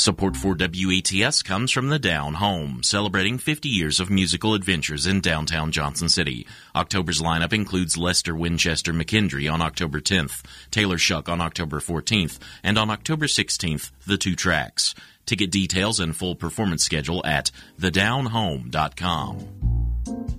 Support for WETS comes from the Down Home, celebrating 50 years of musical adventures in downtown Johnson City. October's lineup includes Lester Winchester McKendry on October 10th, Taylor Shuck on October 14th, and on October 16th, The Two Tracks. Ticket details and full performance schedule at thedownhome.com.